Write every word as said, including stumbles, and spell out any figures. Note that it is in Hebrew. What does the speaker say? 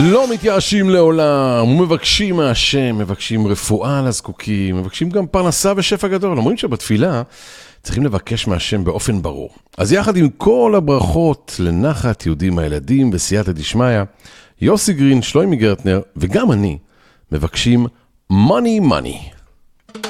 לא מתייאשים לעולם, ומבקשים מהשם, מבקשים רפואה לזקוקים, מבקשים גם פרנסה ושפע גדול. אומרים שבתפילה צריכים לבקש מהשם באופן ברור. אז יחד עם כל הברכות לנחת יהודים הילדים בסייעתא דשמיא, יוסי גרין, שלוימי גרטנר וגם אני מבקשים money money.